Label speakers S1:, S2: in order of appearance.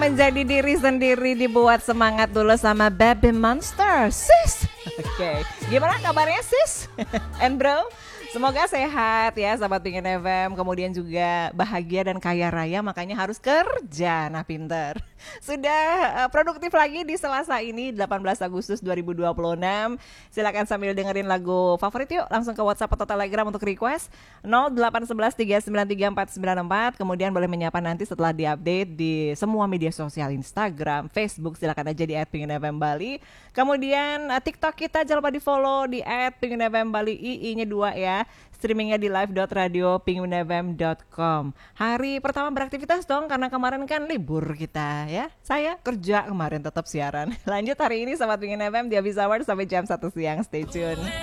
S1: Menjadi diri sendiri dibuat semangat dulu sama Baby Monster, sis. Oke, gimana kabarnya sis? And bro, semoga sehat ya sahabat Pingin FM. Kemudian juga bahagia dan kaya raya, makanya harus kerja. Nah pinter. Sudah produktif lagi di Selasa ini 18 Agustus 2026. Silakan sambil dengerin lagu favorit yuk. Langsung ke WhatsApp atau Telegram untuk request 0811 3934494. Kemudian boleh menyapa nanti setelah diupdate di semua media sosial, Instagram, Facebook. Silakan aja di @pinginfm Bali. Kemudian TikTok kita jangan lupa di follow di @pinginfm Bali, I-nya 2 ya. Streamingnya di live.radio.pinginfm.com. Hari pertama beraktivitas dong, karena kemarin kan libur kita ya. Saya kerja kemarin tetap siaran. Lanjut hari ini Sobat Pingin FM di Habis Hour sampai jam 1 siang. Stay tune.